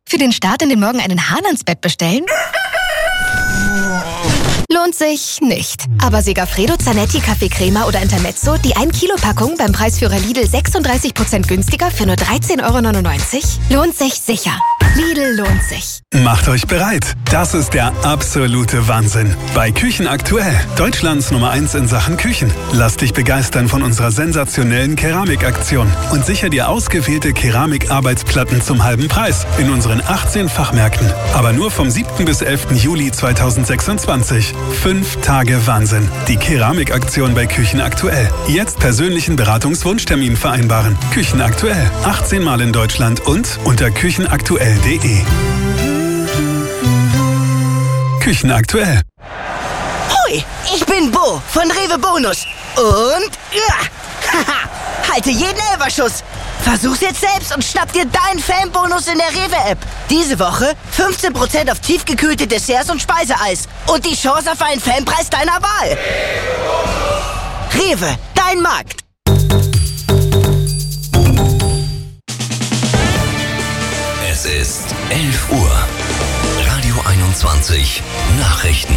Für den Start in den Morgen einen Hahn ans Bett bestellen? Lohnt sich nicht. Aber Segafredo, Zanetti, Kaffee-Crema oder Intermezzo, die 1-Kilo-Packung beim Preisführer Lidl 36% günstiger für nur 13,99 €? Lohnt sich sicher. Lidl lohnt sich. Macht euch bereit. Das ist der absolute Wahnsinn. Bei Küchen aktuell. Deutschlands Nummer 1 in Sachen Küchen. Lass dich begeistern von unserer sensationellen Keramikaktion und sicher dir ausgewählte Keramikarbeitsplatten zum halben Preis in unseren 18 Fachmärkten. Aber nur vom 7. bis 11. Juli 2026. 5 Tage Wahnsinn. Die Keramikaktion bei Küchen aktuell. Jetzt persönlichen Beratungswunschtermin vereinbaren. Küchen aktuell. 18 Mal in Deutschland und unter küchenaktuell.de. Küchen aktuell. Hui, ich bin Bo von Rewe Bonus. Und haha, halte jeden Elferschuss. Versuch's jetzt selbst und schnapp dir deinen Fanbonus in der Rewe-App. Diese Woche 15% auf tiefgekühlte Desserts und Speiseeis. Und die Chance auf einen Fanpreis deiner Wahl. Rewe, dein Markt. Es ist 11 Uhr. Radio 21 Nachrichten.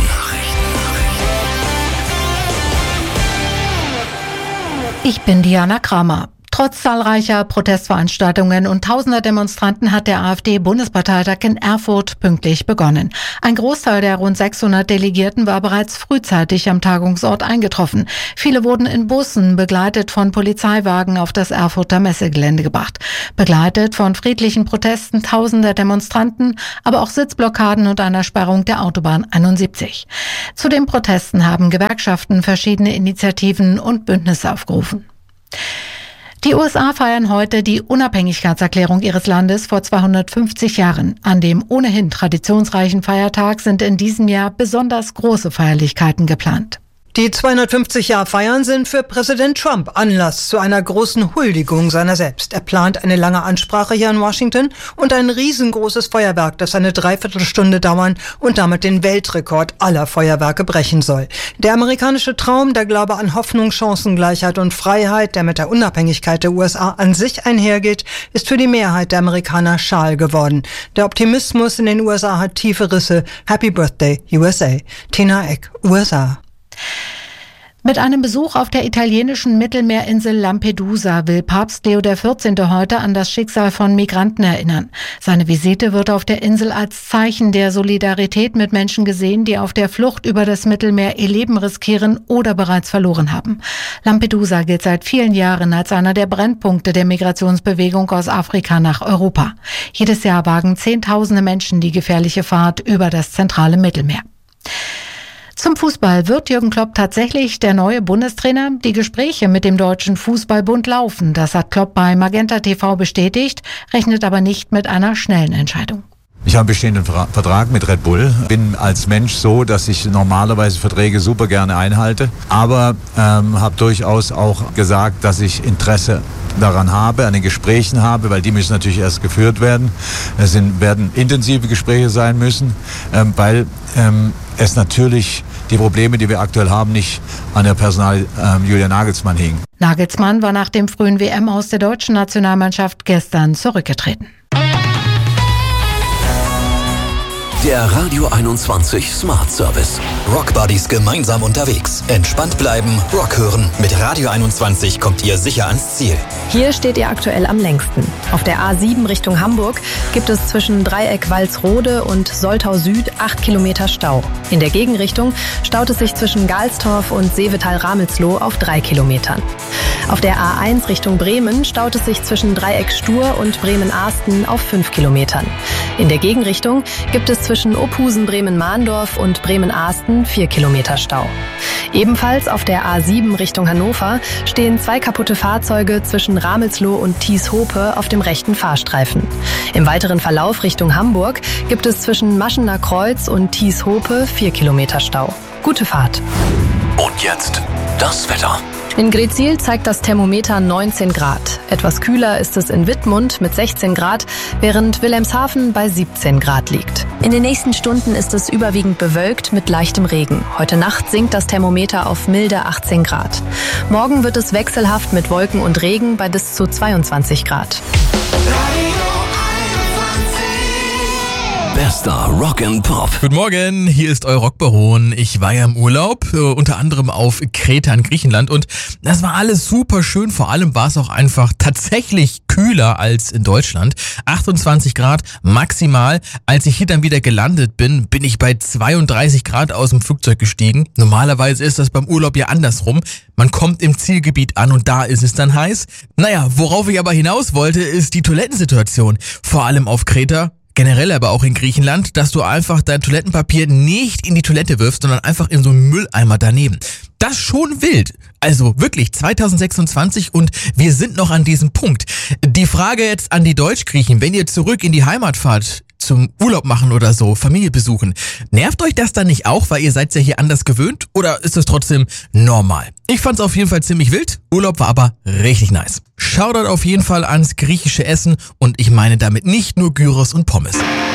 Ich bin Diana Kramer. Trotz zahlreicher Protestveranstaltungen und tausender Demonstranten hat der AfD-Bundesparteitag in Erfurt pünktlich begonnen. Ein Großteil der rund 600 Delegierten war bereits frühzeitig am Tagungsort eingetroffen. Viele wurden in Bussen, begleitet von Polizeiwagen, auf das Erfurter Messegelände gebracht. Begleitet von friedlichen Protesten tausender Demonstranten, aber auch Sitzblockaden und einer Sperrung der Autobahn 71. Zu den Protesten haben Gewerkschaften verschiedene Initiativen und Bündnisse aufgerufen. Die USA feiern heute die Unabhängigkeitserklärung ihres Landes vor 250 Jahren. An dem ohnehin traditionsreichen Feiertag sind in diesem Jahr besonders große Feierlichkeiten geplant. Die 250-Jahr-Feiern sind für Präsident Trump Anlass zu einer großen Huldigung seiner selbst. Er plant eine lange Ansprache hier in Washington und ein riesengroßes Feuerwerk, das eine Dreiviertelstunde dauern und damit den Weltrekord aller Feuerwerke brechen soll. Der amerikanische Traum, der Glaube an Hoffnung, Chancengleichheit und Freiheit, der mit der Unabhängigkeit der USA an sich einhergeht, ist für die Mehrheit der Amerikaner schal geworden. Der Optimismus in den USA hat tiefe Risse. Happy Birthday, USA. Tina Eck, USA. Mit einem Besuch auf der italienischen Mittelmeerinsel Lampedusa will Papst Leo XIV. Heute an das Schicksal von Migranten erinnern. Seine Visite wird auf der Insel als Zeichen der Solidarität mit Menschen gesehen, die auf der Flucht über das Mittelmeer ihr Leben riskieren oder bereits verloren haben. Lampedusa gilt seit vielen Jahren als einer der Brennpunkte der Migrationsbewegung aus Afrika nach Europa. Jedes Jahr wagen Zehntausende Menschen die gefährliche Fahrt über das zentrale Mittelmeer. Zum Fußball. Wird Jürgen Klopp tatsächlich der neue Bundestrainer? Die Gespräche mit dem Deutschen Fußballbund laufen. Das hat Klopp bei Magenta TV bestätigt, rechnet aber nicht mit einer schnellen Entscheidung. Ich habe einen bestehenden Vertrag mit Red Bull. Bin als Mensch so, dass ich normalerweise Verträge super gerne einhalte. Aber habe durchaus auch gesagt, dass ich Interesse daran habe, an den Gesprächen habe, weil die müssen natürlich erst geführt werden. Es werden intensive Gespräche sein müssen, weil es natürlich die Probleme, die wir aktuell haben, nicht an der Personal Julian Nagelsmann hingen. Nagelsmann war nach dem frühen WM aus der deutschen Nationalmannschaft gestern zurückgetreten. Der Radio 21 Smart Service. Rock Buddies gemeinsam unterwegs. Entspannt bleiben, Rock hören. Mit Radio 21 kommt ihr sicher ans Ziel. Hier steht ihr aktuell am längsten. Auf der A7 Richtung Hamburg gibt es zwischen Dreieck Walsrode und Soltau Süd 8 Kilometer Stau. In der Gegenrichtung staut es sich zwischen Galstorf und Seevetal-Ramelsloh auf 3 Kilometern. Auf der A1 Richtung Bremen staut es sich zwischen Dreieck Stur und Bremen-Ahsten auf 5 Kilometern. In der Gegenrichtung gibt es zwischen Ophusen, Bremen-Mahndorf und Bremen-Ahsten 4 Kilometer Stau. Ebenfalls auf der A7 Richtung Hannover stehen 2 kaputte Fahrzeuge zwischen Ramelsloh und Thieshope auf dem rechten Fahrstreifen. Im weiteren Verlauf Richtung Hamburg gibt es zwischen Maschener Kreuz und Thieshope 4 Kilometer Stau. Gute Fahrt. Und jetzt das Wetter. In Greetsiel zeigt das Thermometer 19 Grad. Etwas kühler ist es in Wittmund mit 16 Grad, während Wilhelmshaven bei 17 Grad liegt. In den nächsten Stunden ist es überwiegend bewölkt mit leichtem Regen. Heute Nacht sinkt das Thermometer auf milde 18 Grad. Morgen wird es wechselhaft mit Wolken und Regen bei bis zu 22 Grad. Radio 21. Rock'n'Pop. Guten Morgen, hier ist euer Rockbaron. Ich war ja im Urlaub, unter anderem auf Kreta in Griechenland und das war alles super schön. Vor allem war es auch einfach tatsächlich kühler als in Deutschland. 28 Grad maximal. Als ich hier dann wieder gelandet bin, bin ich bei 32 Grad aus dem Flugzeug gestiegen. Normalerweise ist das beim Urlaub ja andersrum. Man kommt im Zielgebiet an und da ist es dann heiß. Naja, worauf ich aber hinaus wollte, ist die Toilettensituation. Vor allem auf Kreta. Generell aber auch in Griechenland, dass du einfach dein Toilettenpapier nicht in die Toilette wirfst, sondern einfach in so einen Mülleimer daneben. Das schon wild. Also wirklich 2026 und wir sind noch an diesem Punkt. Die Frage jetzt an die Deutschgriechen, wenn ihr zurück in die Heimat fahrt, zum Urlaub machen oder so, Familie besuchen, nervt euch das dann nicht auch, weil ihr seid ja hier anders gewöhnt oder ist das trotzdem normal? Ich fand's auf jeden Fall ziemlich wild, Urlaub war aber richtig nice. Shoutout auf jeden Fall ans griechische Essen und ich meine damit nicht nur Gyros und Pommes.